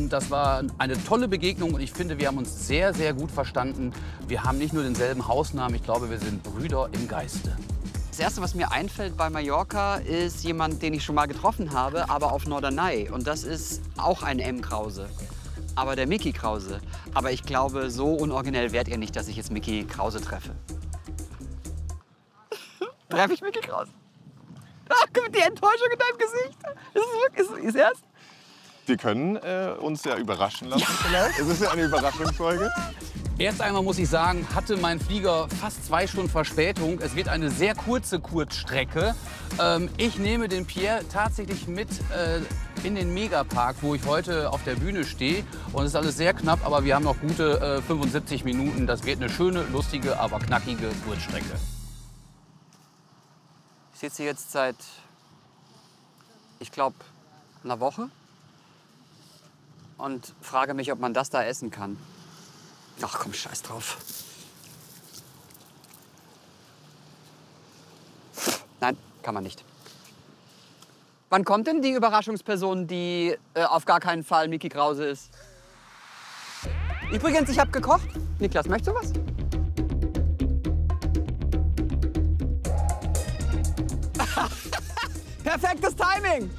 Das war eine tolle Begegnung und ich finde, wir haben uns sehr, sehr gut verstanden. Wir haben nicht nur denselben Hausnamen, ich glaube, wir sind Brüder im Geiste. Das Erste, was mir einfällt bei Mallorca, ist jemand, den ich schon mal getroffen habe, aber auf Norderney. Und das ist auch ein M. Krause. Aber der Mickey Krause. Aber ich glaube, so unoriginell wärt ihr nicht, dass ich jetzt Mickey Krause treffe. Treffe ich Mickey Krause? Ach, guck mal, die Enttäuschung in deinem Gesicht. Ist es wirklich? Ist ernst? Wir können uns ja überraschen lassen vielleicht. Es ist ja eine Überraschungsfolge. Erst einmal muss ich sagen, hatte mein Flieger fast 2 Stunden Verspätung. Es wird eine sehr kurze Kurzstrecke. Ich nehme den Pierre tatsächlich mit in den Megapark, wo ich heute auf der Bühne stehe. Und es ist alles sehr knapp, aber wir haben noch gute 75 Minuten. Das wird eine schöne, lustige, aber knackige Kurzstrecke. Ich sitze jetzt seit, ich glaube, einer Woche und frage mich, ob man das da essen kann. Ach komm, scheiß drauf. Nein, kann man nicht. Wann kommt denn die Überraschungsperson, die auf gar keinen Fall Mickey Krause ist? Übrigens, ich habe gekocht. Niklas, möchtest du was? Perfektes Timing!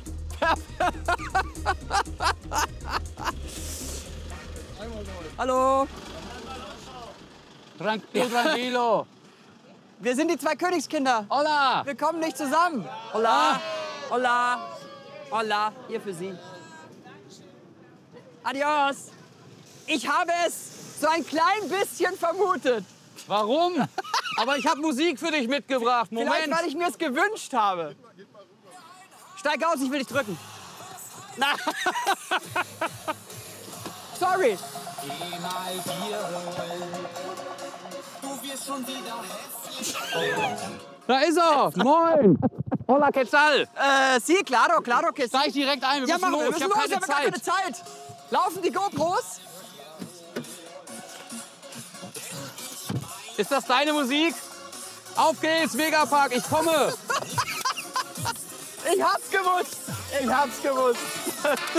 Hallo! Tranquilo, tranquilo. Wir sind die 2 Königskinder. Hola! Wir kommen nicht zusammen. Hola! Hola! Hola! Hier für Sie. Adios! Ich habe es so ein klein bisschen vermutet. Warum? Aber ich habe Musik für dich mitgebracht. Moment. Vielleicht, weil ich mir es gewünscht habe. Steig aus, ich will dich drücken. Na. Sorry. Da ist er. Moin. Hola, ¿qué tal? Sí, claro, claro que sí. Steig direkt ein. Wir Ja, müssen machen wir. los. Wir Ich müssen habe los, wir haben keine gar Zeit. keine Zeit. Laufen die GoPros? Ist das deine Musik? Auf geht's, Megapark. Ich komme. Ich hab's gewusst. Ich hab's gewusst.